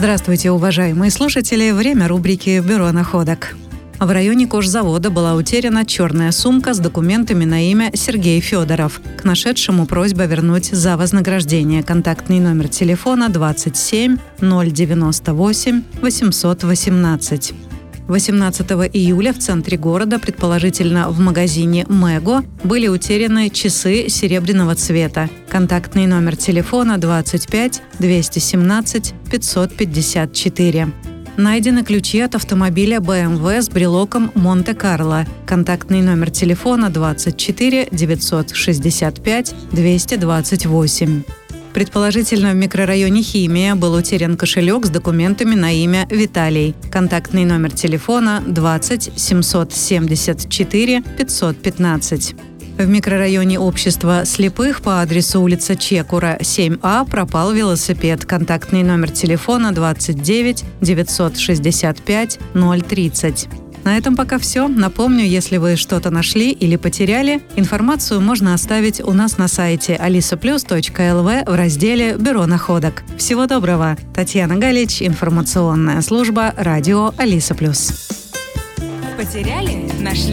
Здравствуйте, уважаемые слушатели! Время рубрики «Бюро находок». В районе кожзавода была утеряна черная сумка с документами на имя Сергей Федоров. К нашедшему просьба вернуть за вознаграждение. Контактный номер телефона 27 098 818. 18 июля в центре города, предположительно в магазине «Мего», были утеряны часы серебряного цвета. Контактный номер телефона 25 217 554. Найдены ключи от автомобиля BMW с брелоком Монте-Карло. Контактный номер телефона 24 965 228. Предположительно, в микрорайоне Химия был утерян кошелек с документами на имя Виталий. Контактный номер телефона 20 774 515. В микрорайоне Общества слепых по адресу улица Чекура, 7А, пропал велосипед. Контактный номер телефона 29 965 030. На этом пока все. Напомню, если вы что-то нашли или потеряли, информацию можно оставить у нас на сайте alisaplus.lv в разделе «Бюро находок». Всего доброго! Татьяна Галич, информационная служба радио Алиса Плюс. Потеряли? Нашли?